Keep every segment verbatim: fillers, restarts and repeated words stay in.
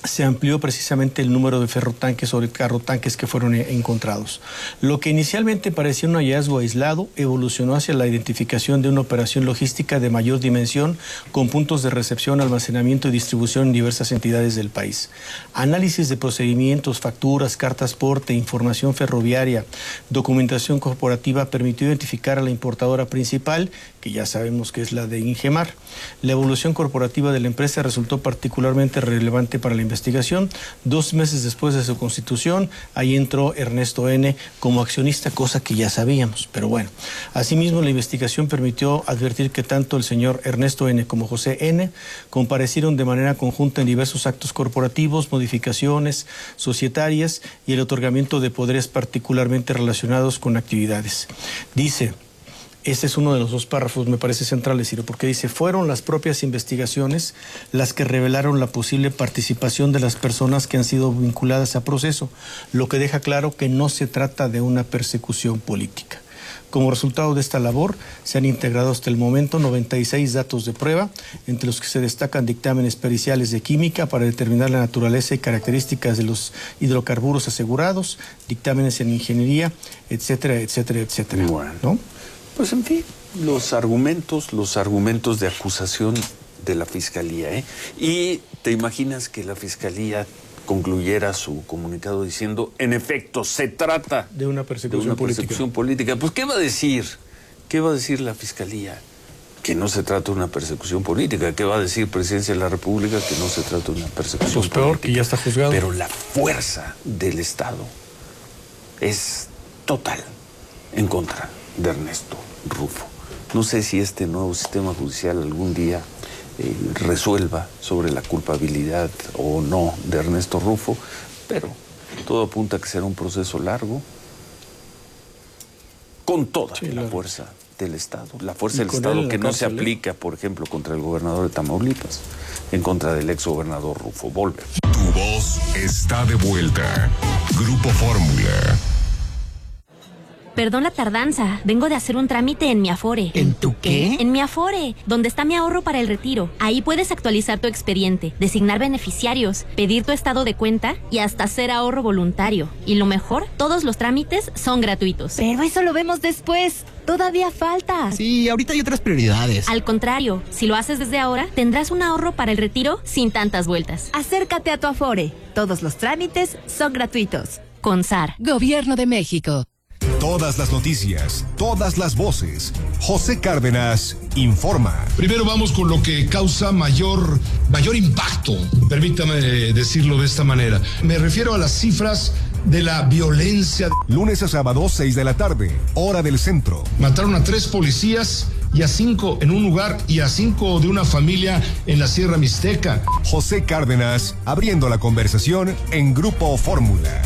se amplió precisamente el número de ferrotanques o de carrotanques que fueron encontrados. Lo que inicialmente parecía un hallazgo aislado evolucionó hacia la identificación de una operación logística de mayor dimensión con puntos de recepción, almacenamiento y distribución en diversas entidades del país. Análisis de procedimientos, facturas, cartas porte, información ferroviaria, documentación corporativa permitió identificar a la importadora principal, que ya sabemos que es la de Ingemar. La evolución corporativa de la empresa resultó particularmente relevante para la investigación. Dos meses después de su constitución, ahí entró Ernesto N. como accionista, cosa que ya sabíamos. Pero bueno, asimismo la investigación permitió advertir que tanto el señor Ernesto N. como José N. comparecieron de manera conjunta en diversos actos corporativos, modificaciones societarias y el otorgamiento de poderes particularmente relacionados con actividades. Dice... Este es uno de los dos párrafos, me parece centrales, Ciro, porque dice, fueron las propias investigaciones las que revelaron la posible participación de las personas que han sido vinculadas a proceso, lo que deja claro que no se trata de una persecución política. Como resultado de esta labor, se han integrado hasta el momento noventa y seis datos de prueba, entre los que se destacan dictámenes periciales de química para determinar la naturaleza y características de los hidrocarburos asegurados, dictámenes en ingeniería, etcétera, etcétera, etcétera. Bueno. ¿No? Pues en fin, los argumentos, los argumentos de acusación de la Fiscalía, ¿eh? Y te imaginas que la Fiscalía concluyera su comunicado diciendo, en efecto, se trata de una persecución, de una política. persecución política. Pues, ¿qué va a decir? ¿Qué va a decir la Fiscalía? Que no se trata de una persecución política. ¿Qué va a decir Presidencia de la República? Que no se trata de una persecución pues peor, política. que ya está juzgado. Pero la fuerza del Estado es total en contra de Ernesto Rufo. No sé si este nuevo sistema judicial algún día eh, resuelva sobre la culpabilidad o no de Ernesto Rufo, pero todo apunta a que será un proceso largo, con toda sí, la claro. fuerza del Estado. La fuerza del Estado que no se aplica, por ejemplo, contra el gobernador de Tamaulipas, en contra del exgobernador Rufo. Volver. Tu voz está de vuelta. Grupo Fórmula. Perdón la tardanza, vengo de hacer un trámite en mi Afore. ¿En tu qué? En mi Afore, donde está mi ahorro para el retiro. Ahí puedes actualizar tu expediente, designar beneficiarios, pedir tu estado de cuenta y hasta hacer ahorro voluntario. Y lo mejor, todos los trámites son gratuitos. Pero eso lo vemos después. Todavía falta. Sí, ahorita hay otras prioridades. Al contrario, si lo haces desde ahora, tendrás un ahorro para el retiro sin tantas vueltas. Acércate a tu Afore. Todos los trámites son gratuitos. Con S A R. Gobierno de México. Todas las noticias, todas las voces. José Cárdenas informa. Primero vamos con lo que causa mayor, mayor impacto, permítame decirlo de esta manera. Me refiero a las cifras de la violencia. Lunes a sábado, seis de la tarde, hora del centro. Mataron a tres policías y a cinco en un lugar y a cinco de una familia en la Sierra Mixteca. José Cárdenas, abriendo la conversación en Grupo Fórmula.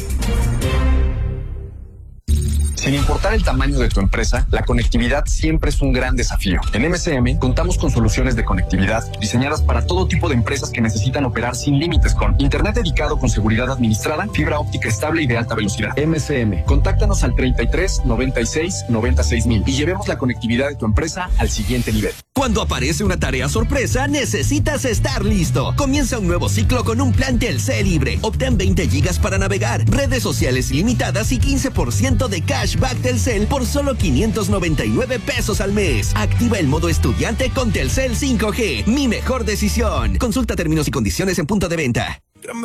Sin importar el tamaño de tu empresa, la conectividad siempre es un gran desafío. En M C M contamos con soluciones de conectividad diseñadas para todo tipo de empresas que necesitan operar sin límites con internet dedicado con seguridad administrada, fibra óptica estable y de alta velocidad. M C M, contáctanos al treinta y tres, noventa y seis, noventa y seis mil y llevemos la conectividad de tu empresa al siguiente nivel. Cuando aparece una tarea sorpresa, necesitas estar listo. Comienza un nuevo ciclo con un plan Telcel libre. Obtén veinte gigas para navegar, redes sociales ilimitadas y quince por ciento de cashback Telcel por solo quinientos noventa y nueve pesos al mes. Activa el modo estudiante con Telcel cinco G. Mi mejor decisión. Consulta términos y condiciones en punto de venta.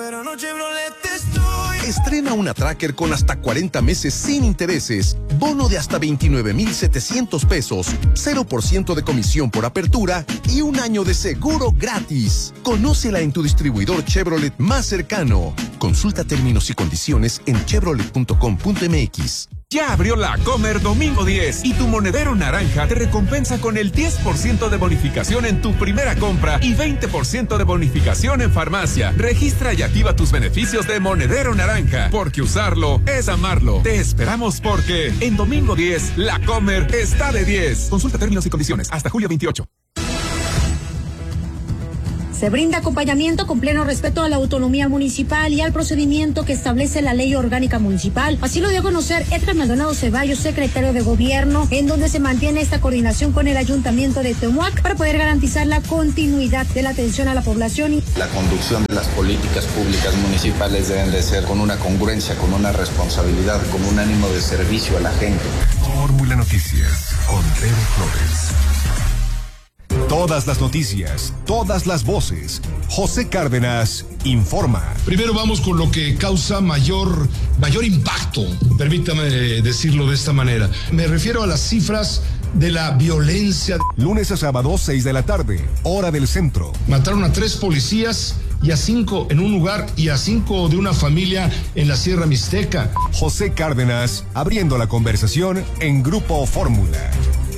Estrena una Tracker con hasta cuarenta meses sin intereses, bono de hasta veintinueve mil setecientos pesos, cero por ciento de comisión por apertura y un año de seguro gratis. Conócela en tu distribuidor Chevrolet más cercano. Consulta términos y condiciones en chevrolet punto com punto m x. Ya abrió la Comer Domingo diez y tu monedero naranja te recompensa con el diez por ciento de bonificación en tu primera compra y veinte por ciento de bonificación en farmacia. Registra y activa tus beneficios de monedero naranja, porque usarlo es amarlo. Te esperamos porque en Domingo diez la Comer está de diez. Consulta términos y condiciones hasta julio veintiocho. Se brinda acompañamiento con pleno respeto a la autonomía municipal y al procedimiento que establece la Ley Orgánica Municipal. Así lo dio a conocer Edgar Maldonado Ceballos, secretario de Gobierno, en donde se mantiene esta coordinación con el Ayuntamiento de Temuac para poder garantizar la continuidad de la atención a la población. La conducción de las políticas públicas municipales deben de ser con una congruencia, con una responsabilidad, con un ánimo de servicio a la gente. Fórmula Noticias con Leo Flores. Todas las noticias, todas las voces. José Cárdenas informa. Primero vamos con lo que causa mayor, mayor impacto, permítame decirlo de esta manera. Me refiero a las cifras de la violencia. Lunes a sábado, seis de la tarde, hora del centro. Mataron a tres policías y a cinco en un lugar y a cinco de una familia en la Sierra Mixteca. José Cárdenas abriendo la conversación en Grupo Fórmula.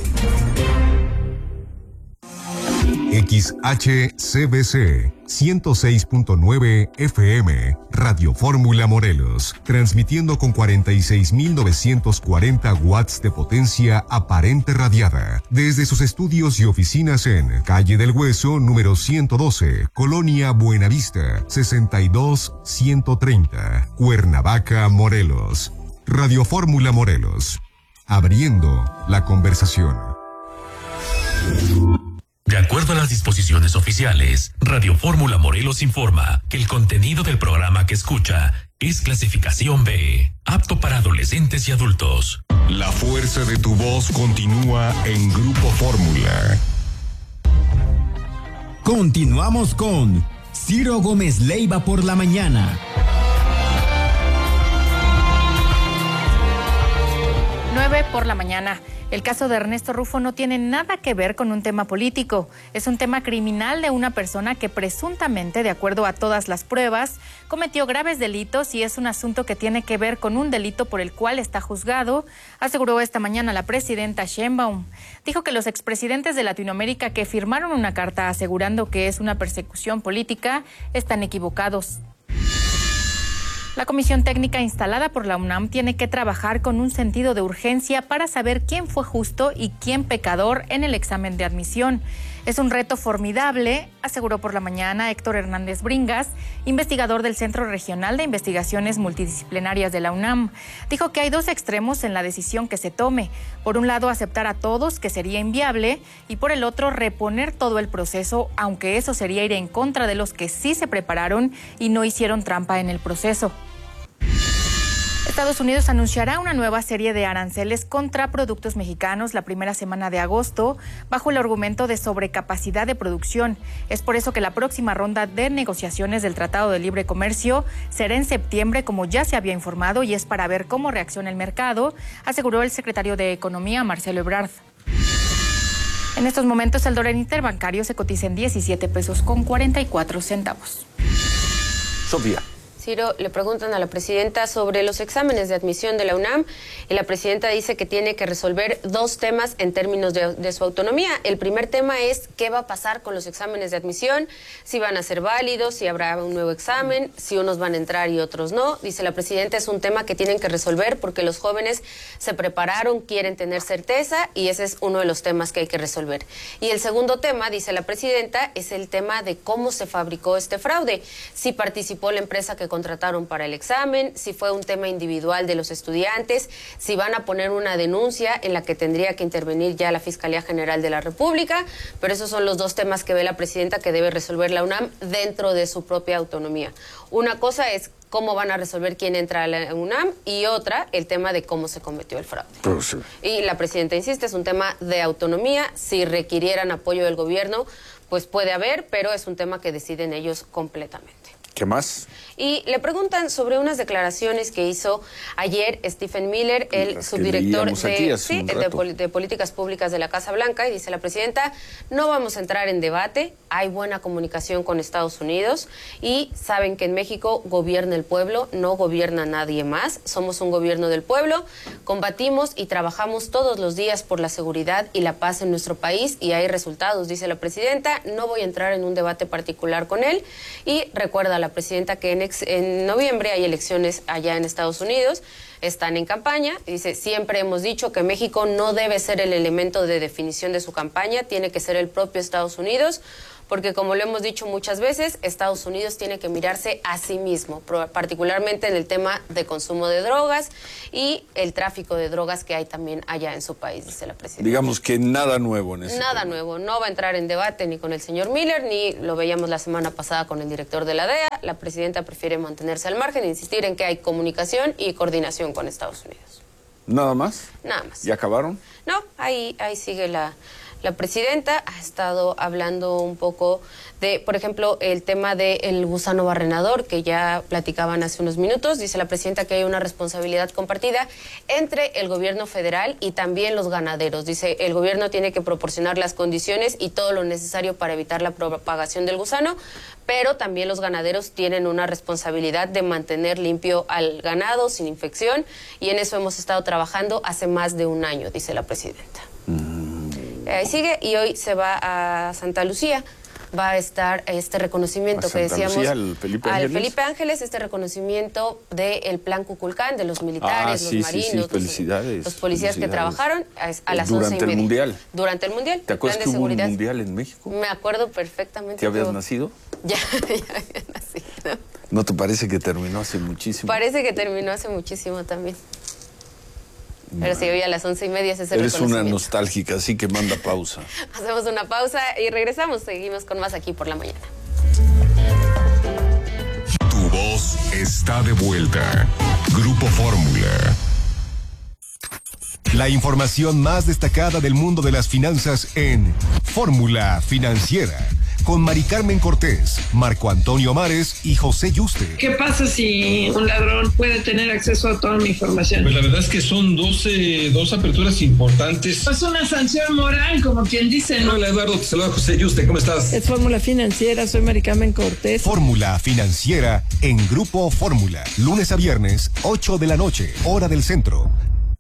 X H C B C ciento seis punto nueve F M, Radio Fórmula Morelos, transmitiendo con cuarenta y seis mil novecientos cuarenta watts de potencia aparente radiada, desde sus estudios y oficinas en Calle del Hueso, número ciento doce, Colonia Buenavista, sesenta y dos ciento treinta, Cuernavaca, Morelos. Radio Fórmula Morelos, abriendo la conversación. De acuerdo a las disposiciones oficiales, Radio Fórmula Morelos informa que el contenido del programa que escucha es clasificación B, apto para adolescentes y adultos. La fuerza de tu voz continúa en Grupo Fórmula. Continuamos con Ciro Gómez Leiva por la mañana. nueve por la mañana. El caso de Ernesto Rufo no tiene nada que ver con un tema político. Es un tema criminal de una persona que presuntamente, de acuerdo a todas las pruebas, cometió graves delitos y es un asunto que tiene que ver con un delito por el cual está juzgado, aseguró esta mañana la presidenta Sheinbaum. Dijo que los expresidentes de Latinoamérica que firmaron una carta asegurando que es una persecución política están equivocados. La comisión técnica instalada por la UNAM tiene que trabajar con un sentido de urgencia para saber quién fue justo y quién pecador en el examen de admisión. Es un reto formidable, aseguró por la mañana Héctor Hernández Bringas, investigador del Centro Regional de Investigaciones Multidisciplinarias de la UNAM. Dijo que hay dos extremos en la decisión que se tome. Por un lado, aceptar a todos, que sería inviable, y por el otro, reponer todo el proceso, aunque eso sería ir en contra de los que sí se prepararon y no hicieron trampa en el proceso. Estados Unidos anunciará una nueva serie de aranceles contra productos mexicanos la primera semana de agosto, bajo el argumento de sobrecapacidad de producción. Es por eso que la próxima ronda de negociaciones del Tratado de Libre Comercio será en septiembre, como ya se había informado, y es para ver cómo reacciona el mercado, aseguró el secretario de Economía, Marcelo Ebrard. En estos momentos el dólar interbancario se cotiza en diecisiete pesos con cuarenta y cuatro centavos. Sofía. Ciro, le preguntan a la presidenta sobre los exámenes de admisión de la UNAM y la presidenta dice que tiene que resolver dos temas en términos de, de su autonomía. El primer tema es qué va a pasar con los exámenes de admisión, si van a ser válidos, si habrá un nuevo examen, si unos van a entrar y otros no. Dice la presidenta, es un tema que tienen que resolver porque los jóvenes se prepararon, quieren tener certeza y ese es uno de los temas que hay que resolver. Y el segundo tema, dice la presidenta, es el tema de cómo se fabricó este fraude, si participó la empresa que contrataron para el examen, si fue un tema individual de los estudiantes, si van a poner una denuncia en la que tendría que intervenir ya la Fiscalía General de la República, pero esos son los dos temas que ve la presidenta que debe resolver la UNAM dentro de su propia autonomía. Una cosa es cómo van a resolver quién entra a la UNAM y otra, el tema de cómo se cometió el fraude. Pues sí. Y la presidenta insiste, es un tema de autonomía, si requirieran apoyo del gobierno, pues puede haber, pero es un tema que deciden ellos completamente. ¿Qué más? Y le preguntan sobre unas declaraciones que hizo ayer Stephen Miller, el Las subdirector de, sí, de, pol de Políticas Públicas de la Casa Blanca, y dice la presidenta, no vamos a entrar en debate, hay buena comunicación con Estados Unidos y saben que en México gobierna el pueblo, no gobierna nadie más, somos un gobierno del pueblo, combatimos y trabajamos todos los días por la seguridad y la paz en nuestro país y hay resultados, dice la presidenta, no voy a entrar en un debate particular con él y recuerda a la presidenta que en, ex, en noviembre hay elecciones allá en Estados Unidos, están en campaña, dice, siempre hemos dicho que México no debe ser el elemento de definición de su campaña, tiene que ser el propio Estados Unidos, porque como lo hemos dicho muchas veces, Estados Unidos tiene que mirarse a sí mismo, particularmente en el tema de consumo de drogas y el tráfico de drogas que hay también allá en su país, dice la presidenta. Digamos que nada nuevo en ese Nada tema. nuevo, no va a entrar en debate ni con el señor Miller, ni lo veíamos la semana pasada con el director de la D E A. La presidenta prefiere mantenerse al margen e insistir en que hay comunicación y coordinación con Estados Unidos. ¿Nada más? Nada más. ¿Ya acabaron? No, ahí, ahí sigue la, la presidenta. Ha estado hablando un poco de, por ejemplo, el tema del gusano barrenador, que ya platicaban hace unos minutos. Dice la presidenta que hay una responsabilidad compartida entre el gobierno federal y también los ganaderos. Dice, el gobierno tiene que proporcionar las condiciones y todo lo necesario para evitar la propagación del gusano, pero también los ganaderos tienen una responsabilidad de mantener limpio al ganado sin infección, y en eso hemos estado trabajando hace más de un año, dice la presidenta. Mm. Ahí sigue, y hoy se va a Santa Lucía. Va a estar este reconocimiento ¿A que Santa decíamos Lucía, al Felipe al Ángeles? Felipe Ángeles, este reconocimiento del Plan Cuculcán, de los militares, Ah, sí, los sí, marinos, sí, felicidades, los, los policías que felicidades. trabajaron a, a las Durante once y el media. Mundial. Durante el Mundial. ¿Te el acuerdas plan que de hubo un seguridad. Mundial en México? Me acuerdo perfectamente. ¿Ya habías que- nacido? Ya, ya había nacido. ¿No te parece que terminó hace muchísimo? Parece que terminó hace muchísimo también. Pero sí, hoy a las once y media se hace el Eres una reconocimiento. nostálgica, así que manda pausa. Hacemos una pausa y regresamos. Seguimos con más aquí por la mañana. Tu voz está de vuelta. Grupo Fórmula. La información más destacada del mundo de las finanzas en Fórmula Financiera. Con Mari Carmen Cortés, Marco Antonio Mares y José Yuste. ¿Qué pasa si un ladrón puede tener acceso a toda mi información? Pues la verdad es que son doce, dos aperturas importantes. Es una sanción moral, como quien dice, ¿no? Hola Eduardo, te saluda José Yuste, ¿cómo estás? Es Fórmula Financiera, soy Mari Carmen Cortés. Fórmula Financiera en Grupo Fórmula. Lunes a viernes, ocho de la noche, hora del centro.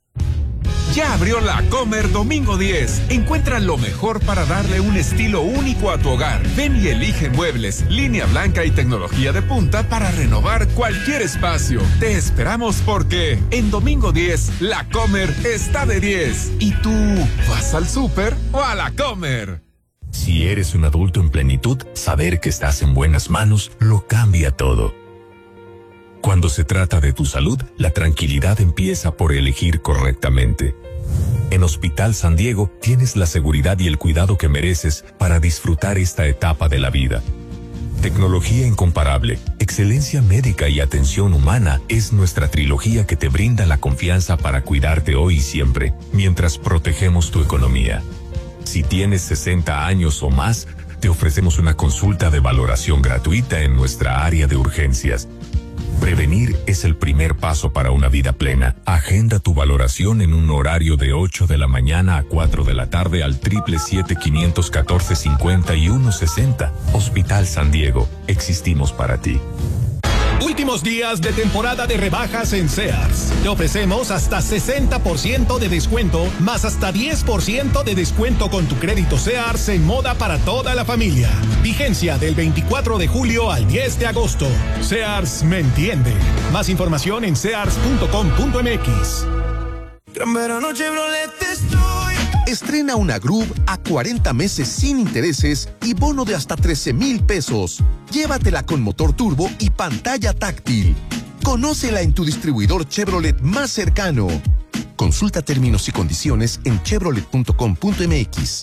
Ya abrió la Comer Domingo diez. Encuentra lo mejor para darle un estilo único a tu hogar. Ven y elige muebles, línea blanca y tecnología de punta para renovar cualquier espacio. Te esperamos porque en Domingo diez, la Comer está de diez. ¿Y tú vas al súper o a la Comer? Si eres un adulto en plenitud, saber que estás en buenas manos lo cambia todo. Cuando se trata de tu salud, la tranquilidad empieza por elegir correctamente. En Hospital San Diego tienes la seguridad y el cuidado que mereces para disfrutar esta etapa de la vida. Tecnología incomparable, excelencia médica y atención humana es nuestra trilogía que te brinda la confianza para cuidarte hoy y siempre, mientras protegemos tu economía. Si tienes sesenta años o más, te ofrecemos una consulta de valoración gratuita en nuestra área de urgencias. Prevenir es el primer paso para una vida plena. Agenda tu valoración en un horario de ocho de la mañana a cuatro de la tarde al triple siete quinientos catorce cincuenta y uno sesenta. Hospital San Diego. Existimos para ti. Últimos días de temporada de rebajas en Sears. Te ofrecemos hasta sesenta por ciento de descuento, más hasta diez por ciento de descuento con tu crédito Sears en moda para toda la familia. Vigencia del veinticuatro de julio al diez de agosto. Sears me entiende. Más información en sears punto com punto m x. Gran verano Chevrolet estoy. Estrena una Groove a cuarenta meses sin intereses y bono de hasta trece mil pesos. Llévatela con motor turbo y pantalla táctil. Conócela en tu distribuidor Chevrolet más cercano. Consulta términos y condiciones en chevrolet punto com punto m x.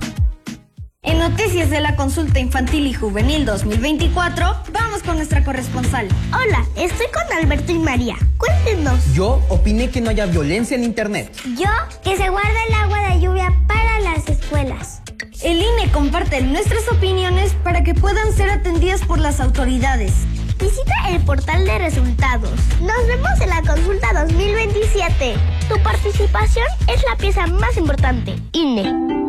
En Noticias de la Consulta Infantil y Juvenil dos mil veinticuatro, vamos con nuestra corresponsal. Hola, estoy con Alberto y María. Cuéntenos. Yo opiné que no haya violencia en internet. Yo, que se guarde el agua de lluvia para las escuelas. El I N E comparte nuestras opiniones para que puedan ser atendidas por las autoridades. Visita el portal de resultados. Nos vemos en la consulta dos mil veintisiete. Tu participación es la pieza más importante. I N E.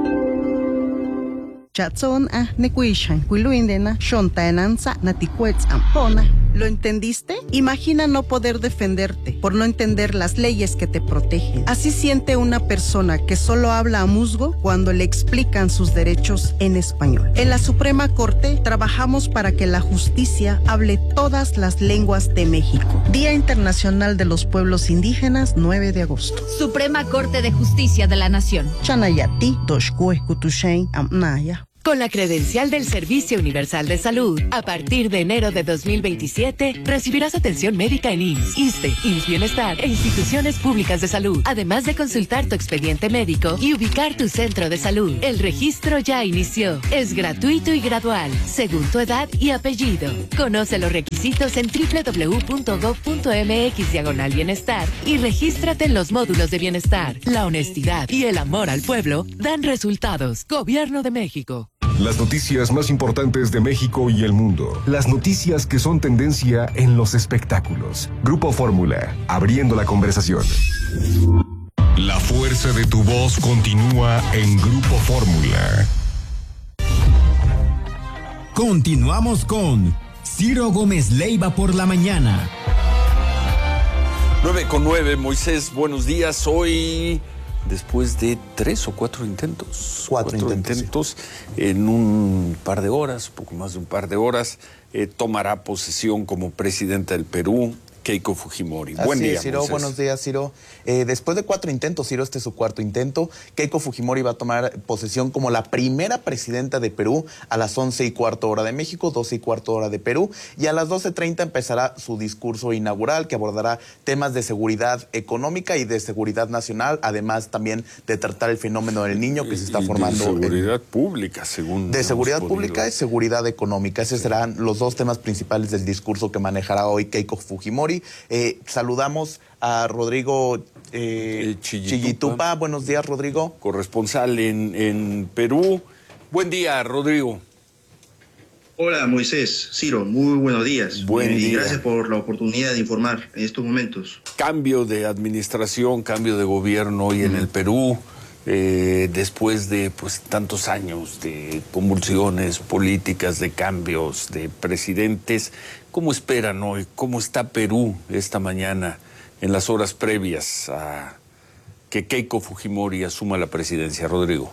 ¿Lo entendiste? Imagina no poder defenderte por no entender las leyes que te protegen. Así siente una persona que solo habla a musgo cuando le explican sus derechos en español. En la Suprema Corte trabajamos para que la justicia hable todas las lenguas de México. Día Internacional de los Pueblos Indígenas, nueve de agosto. Suprema Corte de Justicia de la Nación. Chanayati, Toshkue, Kutushain, Amnaya. Con la credencial del Servicio Universal de Salud, a partir de enero de dos mil veintisiete, recibirás atención médica en I M S S, ISSSTE, I M S S Bienestar e instituciones públicas de salud, además de consultar tu expediente médico y ubicar tu centro de salud. El registro ya inició. Es gratuito y gradual, según tu edad y apellido. Conoce los requisitos en doble u doble u doble u punto gob punto eme equis diagonal bienestar y regístrate en los módulos de bienestar. La honestidad y el amor al pueblo dan resultados. Gobierno de México. Las noticias más importantes de México y el mundo. Las noticias que son tendencia en los espectáculos. Grupo Fórmula, abriendo la conversación. La fuerza de tu voz continúa en Grupo Fórmula. Continuamos con Ciro Gómez Leiva por la mañana. nueve con nueve, Moisés, buenos días. Hoy, después de tres o cuatro intentos. Cuatro, cuatro intentos, intentos sí. En un par de horas, poco más de un par de horas, eh, tomará posesión como presidenta del Perú, Keiko Fujimori. Así Buen día, es, Ciro. Moisés. Buenos días, Ciro. Eh, después de cuatro intentos, Ciro, este es su cuarto intento, Keiko Fujimori va a tomar posesión como la primera presidenta de Perú a las once y cuarto hora de México, doce y cuarto hora de Perú, y a las doce treinta empezará su discurso inaugural que abordará temas de seguridad económica y de seguridad nacional, además también de tratar el fenómeno del niño que se está y formando. De seguridad en... pública, según... De seguridad pública y seguridad económica. Esos sí. serán los dos temas principales del discurso que manejará hoy Keiko Fujimori. Eh, saludamos a Rodrigo eh, Chillitupa. Chillitupa. Buenos días, Rodrigo. Corresponsal en, en Perú. Buen día, Rodrigo. Hola, Moisés, Ciro, muy buenos días. Buen eh, día. Y gracias por la oportunidad de informar en estos momentos. Cambio de administración, cambio de gobierno hoy mm. en el Perú. Eh, después de pues tantos años de convulsiones políticas, de cambios de presidentes, ¿cómo esperan hoy? ¿Cómo está Perú esta mañana en las horas previas a que Keiko Fujimori asuma la presidencia, Rodrigo?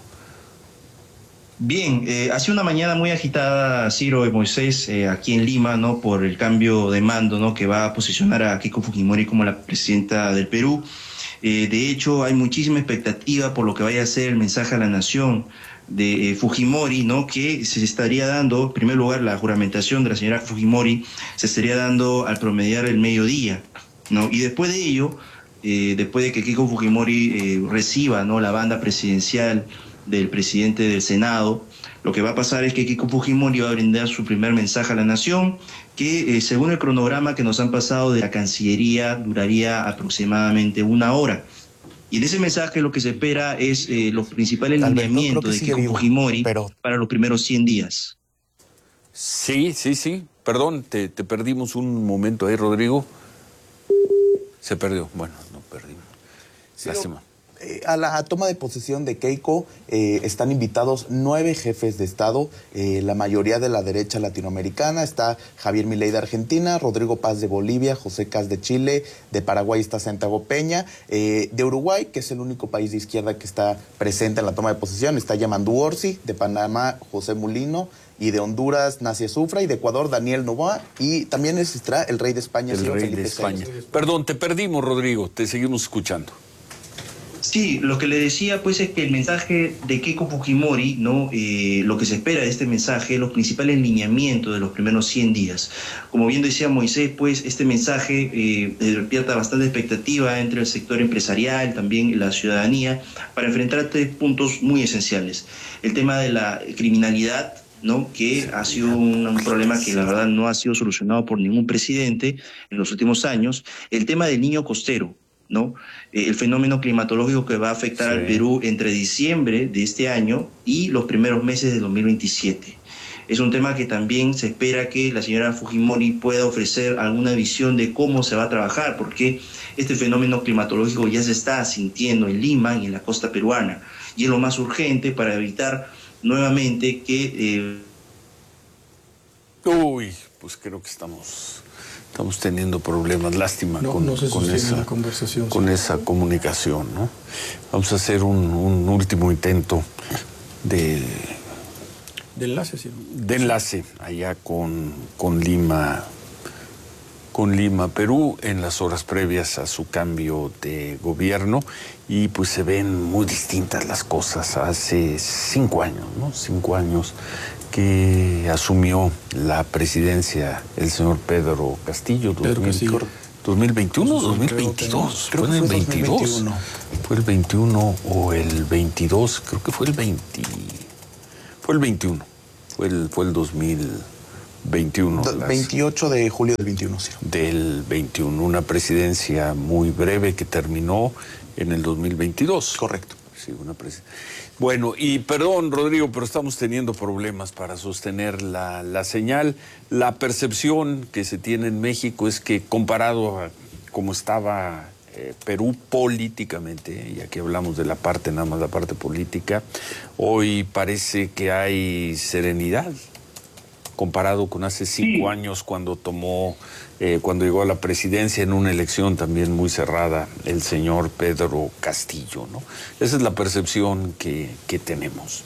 Bien, eh, ha sido una mañana muy agitada, Ciro y Moisés, eh, aquí en Lima, ¿no? Por el cambio de mando, ¿no? Que va a posicionar a Keiko Fujimori como la presidenta del Perú. Eh, de hecho, hay muchísima expectativa por lo que vaya a ser el mensaje a la nación de eh, Fujimori, ¿no? Que se estaría dando, en primer lugar, la juramentación de la señora Fujimori se estaría dando al promediar el mediodía, ¿no? Y después de ello, eh, después de que Keiko Fujimori eh, reciba, ¿no? la banda presidencial del presidente del Senado, lo que va a pasar es que Keiko Fujimori va a brindar su primer mensaje a la nación, que eh, según el cronograma que nos han pasado de la Cancillería duraría aproximadamente una hora. Y en ese mensaje lo que se espera es eh, los principales lineamientos no de Keiko vivo, Fujimori pero... para los primeros cien días. Sí, sí, sí. Perdón, te, te perdimos un momento ahí, Rodrigo. Se perdió. Bueno, no perdimos. Sí, Lástima. Eh, a la toma de posesión de Keiko eh, están invitados nueve jefes de Estado, eh, la mayoría de la derecha latinoamericana. Está Javier Milei de Argentina, Rodrigo Paz de Bolivia, José Caz de Chile, de Paraguay está Santiago Peña, eh, de Uruguay, que es el único país de izquierda que está presente en la toma de posesión, está Yamandu Orsi, de Panamá José Mulino, y de Honduras Nacia Sufra, y de Ecuador Daniel Noboa, y también estará el rey de España, el rey Felipe de España. Seis. Perdón, te perdimos, Rodrigo, te seguimos escuchando. Sí, lo que le decía pues es que el mensaje de Keiko Fujimori, ¿no? Eh, lo que se espera de este mensaje, los principales lineamientos de los primeros cien días. Como bien decía Moisés, pues este mensaje eh, despierta bastante expectativa entre el sector empresarial, también la ciudadanía, para enfrentar tres puntos muy esenciales. El tema de la criminalidad, ¿no? Que ha sido un, un problema que la verdad no ha sido solucionado por ningún presidente en los últimos años. El tema del niño costero, ¿no? Eh, el fenómeno climatológico que va a afectar sí. al Perú entre diciembre de este año y los primeros meses de dos mil veintisiete. Es un tema que también se espera que la señora Fujimori pueda ofrecer alguna visión de cómo se va a trabajar, porque este fenómeno climatológico ya se está sintiendo en Lima y en la costa peruana, y es lo más urgente para evitar nuevamente que... Eh... Uy, pues creo que estamos... Estamos teniendo problemas, lástima no, con, no se con, esa, la conversación, con sí. esa comunicación, ¿no? Vamos a hacer un, un último intento de... De enlace, sí. De enlace allá con, con Lima, con Lima, Perú, en las horas previas a su cambio de gobierno, y pues se ven muy distintas las cosas. Hace cinco años, ¿no? Cinco años que asumió la presidencia el señor Pedro Castillo, Pedro Castillo. dos mil veintiuno o dos mil veintidós. Creo que fue el fue veintidós. dos mil veintiuno. Fue el veintiuno o el veintidós, creo que fue el veinte. Fue el veintiuno. Fue el, fue el dos mil veintiuno. Las, veintiocho de julio del veintiuno, sí. Del veintiuno, una presidencia muy breve que terminó en el dos mil veintidós. Correcto. Sí, una presidencia. Bueno, y perdón, Rodrigo, pero estamos teniendo problemas para sostener la, la señal. La percepción que se tiene en México es que comparado a cómo estaba eh, Perú políticamente, y aquí hablamos de la parte, nada más la parte política, hoy parece que hay serenidad comparado con hace cinco sí. años cuando tomó, eh, cuando llegó a la presidencia en una elección también muy cerrada, el señor Pedro Castillo, ¿no? Esa es la percepción que, que tenemos.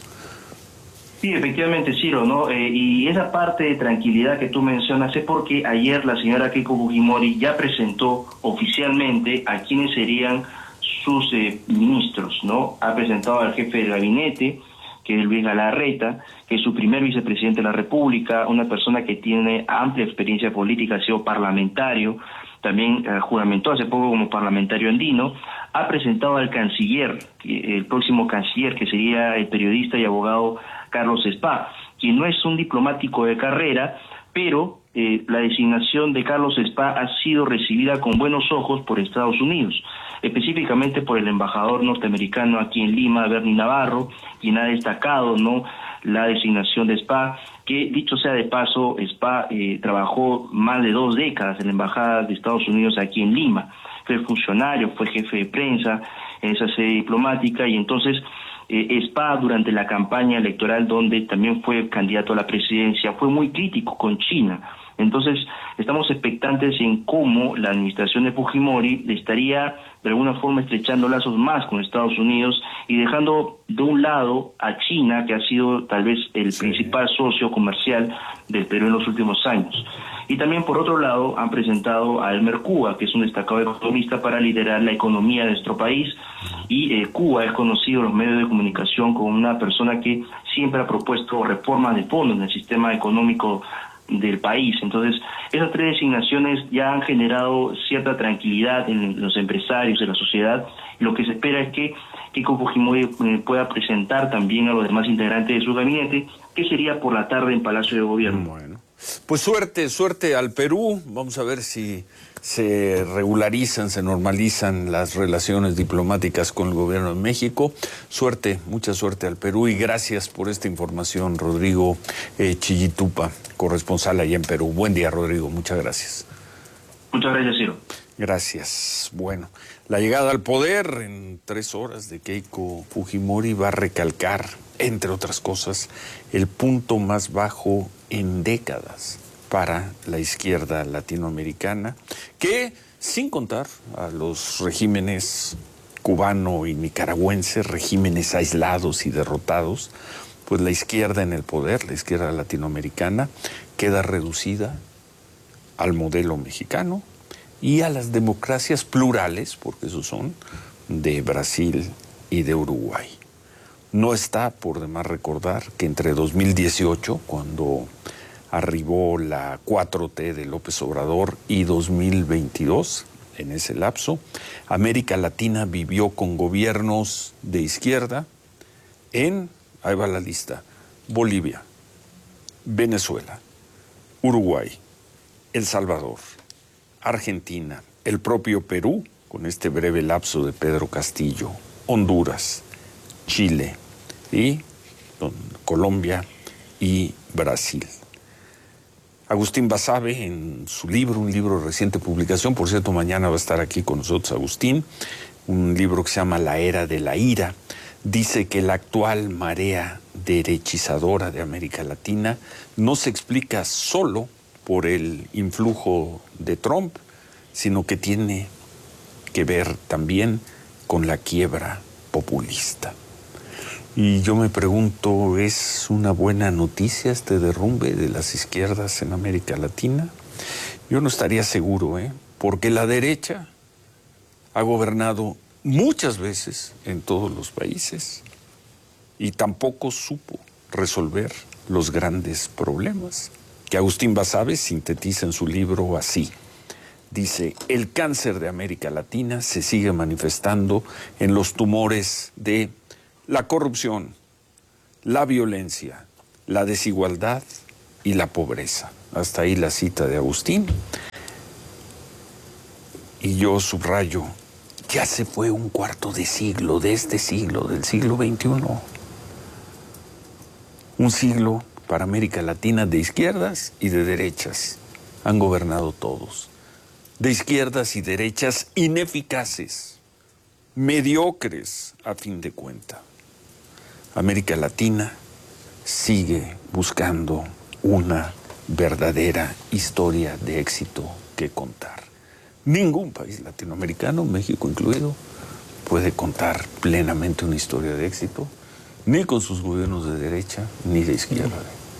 Sí, efectivamente, Ciro, ¿no? Eh, y esa parte de tranquilidad que tú mencionas es porque ayer la señora Keiko Fujimori ya presentó oficialmente a quienes serían sus eh, ministros, ¿no? Ha presentado al jefe del gabinete, que es Luis Galarreta, que es su primer vicepresidente de la República, una persona que tiene amplia experiencia política, ha sido parlamentario, también eh, juramentó hace poco como parlamentario andino. Ha presentado al canciller, que, el próximo canciller, que sería el periodista y abogado Carlos Spa, quien no es un diplomático de carrera, pero eh, la designación de Carlos Spa ha sido recibida con buenos ojos por Estados Unidos, específicamente por el embajador norteamericano aquí en Lima, Bernie Navarro, quien ha destacado, ¿no?, la designación de Spa, que dicho sea de paso, Spa eh, trabajó más de dos décadas en la embajada de Estados Unidos aquí en Lima, fue funcionario, fue jefe de prensa en esa sede diplomática, y entonces eh, Spa durante la campaña electoral, donde también fue candidato a la presidencia, fue muy crítico con China. Entonces, estamos expectantes en cómo la administración de Fujimori estaría de alguna forma estrechando lazos más con Estados Unidos y dejando de un lado a China, que ha sido tal vez el sí. principal socio comercial del Perú en los últimos años. Y también, por otro lado, han presentado a Elmer Cuba, que es un destacado economista para liderar la economía de nuestro país. Y eh, Cuba es conocido en los medios de comunicación como una persona que siempre ha propuesto reformas de fondo en el sistema económico del país. Entonces, esas tres designaciones ya han generado cierta tranquilidad en los empresarios, en la sociedad. Lo que se espera es que Keiko Fujimori pueda presentar también a los demás integrantes de su gabinete, que sería por la tarde en Palacio de Gobierno. Bueno, pues suerte, suerte al Perú. Vamos a ver si se regularizan, se normalizan las relaciones diplomáticas con el gobierno de México. Suerte, mucha suerte al Perú, y gracias por esta información, Rodrigo eh, Chillitupa, corresponsal allá en Perú. Buen día, Rodrigo, muchas gracias. Muchas gracias, Ciro. Gracias. Bueno, la llegada al poder en tres horas de Keiko Fujimori va a recalcar, entre otras cosas, el punto más bajo en décadas para la izquierda latinoamericana, que, sin contar a los regímenes cubano y nicaragüense, regímenes aislados y derrotados, pues la izquierda en el poder, la izquierda latinoamericana, queda reducida al modelo mexicano y a las democracias plurales, porque esos son, de Brasil y de Uruguay. No está por demás recordar que entre dos mil dieciocho, cuando arribó la cuatro T de López Obrador, y dos mil veintidós, en ese lapso, América Latina vivió con gobiernos de izquierda en, ahí va la lista, Bolivia, Venezuela, Uruguay, El Salvador, Argentina, el propio Perú, con este breve lapso de Pedro Castillo, Honduras, Chile y Colombia y Brasil. Agustín Basabe, en su libro, un libro de reciente publicación, por cierto, mañana va a estar aquí con nosotros Agustín, un libro que se llama La Era de la Ira, dice que la actual marea derechizadora de América Latina no se explica solo por el influjo de Trump, sino que tiene que ver también con la quiebra populista. Y yo me pregunto, ¿es una buena noticia este derrumbe de las izquierdas en América Latina? Yo no estaría seguro, ¿eh? Porque la derecha ha gobernado muchas veces en todos los países y tampoco supo resolver los grandes problemas que Agustín Basabe sintetiza en su libro así. Dice, el cáncer de América Latina se sigue manifestando en los tumores de la corrupción, la violencia, la desigualdad y la pobreza. Hasta ahí la cita de Agustín. Y yo subrayo, ya se fue un cuarto de siglo, de este siglo, del siglo veintiuno. Un siglo para América Latina de izquierdas y de derechas. Han gobernado todos. De izquierdas y derechas ineficaces, mediocres a fin de cuenta. América Latina sigue buscando una verdadera historia de éxito que contar. Ningún país latinoamericano, México incluido, puede contar plenamente una historia de éxito, ni con sus gobiernos de derecha ni de izquierda.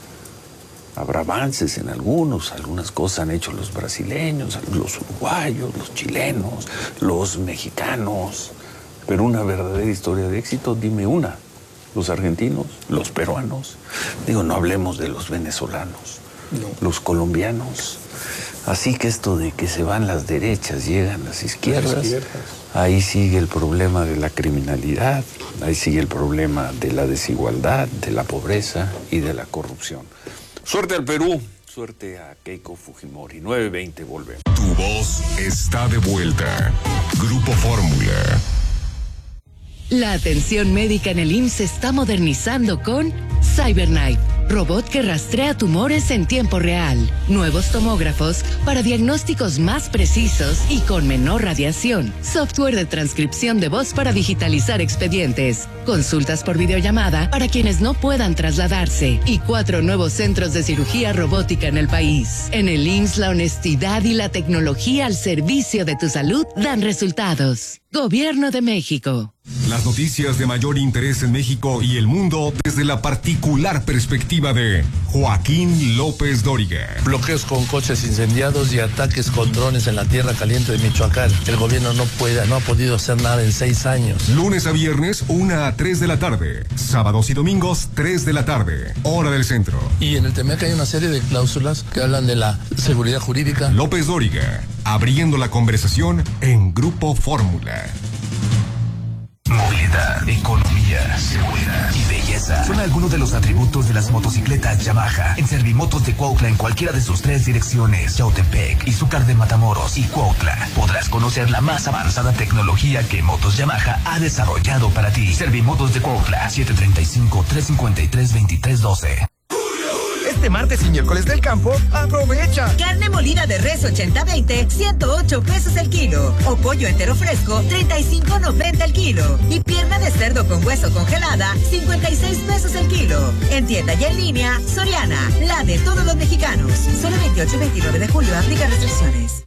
Habrá avances en algunos, algunas cosas han hecho los brasileños, los uruguayos, los chilenos, los mexicanos, pero una verdadera historia de éxito, dime una. Los argentinos, los peruanos, digo, no hablemos de los venezolanos, no. Los colombianos. Así que esto de que se van las derechas, llegan las izquierdas, las izquierdas, ahí sigue el problema de la criminalidad, ahí sigue el problema de la desigualdad, de la pobreza y de la corrupción. Suerte al Perú, suerte a Keiko Fujimori. nueve veinte, volvemos. Tu voz está de vuelta. Grupo Fórmula. La atención médica en el I M S S se está modernizando con CyberKnife, robot que rastrea tumores en tiempo real, nuevos tomógrafos para diagnósticos más precisos y con menor radiación, software de transcripción de voz para digitalizar expedientes, consultas por videollamada para quienes no puedan trasladarse y cuatro nuevos centros de cirugía robótica en el país. En el I M S S la honestidad y la tecnología al servicio de tu salud dan resultados. Gobierno de México. Las noticias de mayor interés en México y el mundo desde la particular perspectiva de Joaquín López Dóriga. Bloqueos con coches incendiados y ataques con drones en la tierra caliente de Michoacán. El gobierno no puede, no ha podido hacer nada en seis años. Lunes a viernes, una a tres de la tarde. Sábados y domingos, tres de la tarde. Hora del centro. Y en el T M E C hay una serie de cláusulas que hablan de la seguridad jurídica. López Dóriga, abriendo la conversación en Grupo Fórmula. Movilidad, economía, seguridad y belleza son algunos de los atributos de las motocicletas Yamaha. En Servimotos de Cuautla, en cualquiera de sus tres direcciones, Yautepec, Izúcar de Matamoros y Cuautla, podrás conocer la más avanzada tecnología que Motos Yamaha ha desarrollado para ti. Servimotos de Cuautla, siete tres cinco, tres cinco tres, dos tres uno dos. Este martes y miércoles del campo, aprovecha. Carne molida de res ochenta veinte, ciento ocho pesos el kilo. O pollo entero fresco, treinta y cinco noventa el kilo. Y pierna de cerdo con hueso congelada, cincuenta y seis pesos el kilo. En tienda y en línea, Soriana, la de todos los mexicanos. Solo veintiocho y veintinueve de julio, aplica restricciones.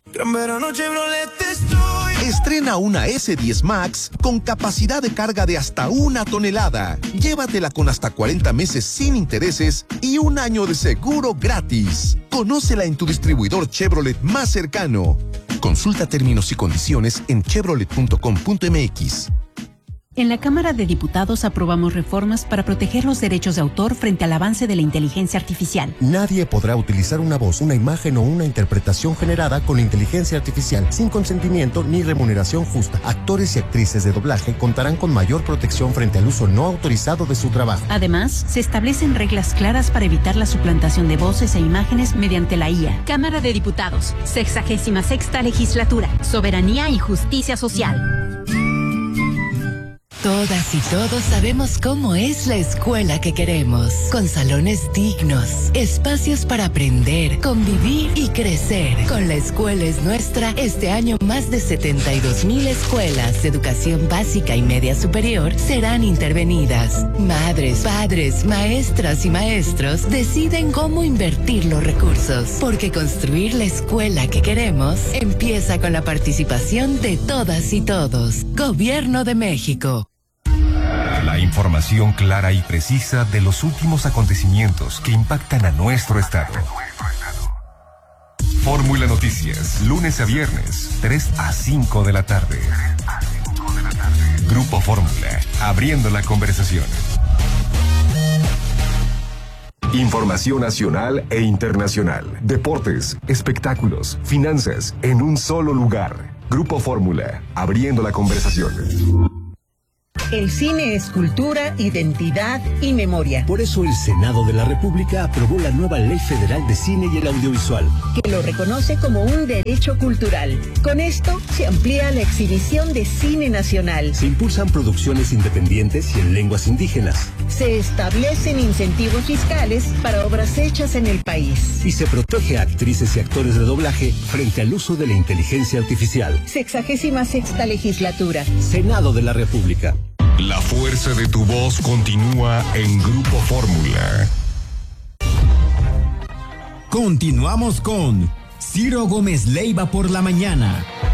Estrena una ese diez Max con capacidad de carga de hasta una tonelada. Llévatela con hasta cuarenta meses sin intereses y un año de seguro gratis. Conócela en tu distribuidor Chevrolet más cercano. Consulta términos y condiciones en chevrolet punto com punto m x. En la Cámara de Diputados aprobamos reformas para proteger los derechos de autor frente al avance de la inteligencia artificial. Nadie podrá utilizar una voz, una imagen o una interpretación generada con inteligencia artificial sin consentimiento ni remuneración justa. Actores y actrices de doblaje contarán con mayor protección frente al uso no autorizado de su trabajo. Además, se establecen reglas claras para evitar la suplantación de voces e imágenes mediante la I A. Cámara de Diputados, sexagésima sexta legislatura, soberanía y justicia social. Todas y todos sabemos cómo es la escuela que queremos, con salones dignos, espacios para aprender, convivir y crecer. Con La Escuela es Nuestra, este año más de setenta y dos mil escuelas de educación básica y media superior serán intervenidas. Madres, padres, maestras y maestros deciden cómo invertir los recursos, porque construir la escuela que queremos empieza con la participación de todas y todos. Gobierno de México. La información clara y precisa de los últimos acontecimientos que impactan a nuestro estado. Fórmula Noticias, lunes a viernes, tres a cinco de la tarde. Grupo Fórmula, abriendo la conversación. Información nacional e internacional, deportes, espectáculos, finanzas, en un solo lugar. Grupo Fórmula, abriendo la conversación. El cine es cultura, identidad y memoria. Por eso el Senado de la República aprobó la nueva Ley Federal de Cine y el Audiovisual, que lo reconoce como un derecho cultural. Con esto se amplía la exhibición de cine nacional. Se impulsan producciones independientes y en lenguas indígenas. Se establecen incentivos fiscales para obras hechas en el país. Y se protege a actrices y actores de doblaje frente al uso de la inteligencia artificial. Sexagésima sexta legislatura. Senado de la República. La fuerza de tu voz continúa en Grupo Fórmula. Continuamos con Ciro Gómez Leiva por la mañana.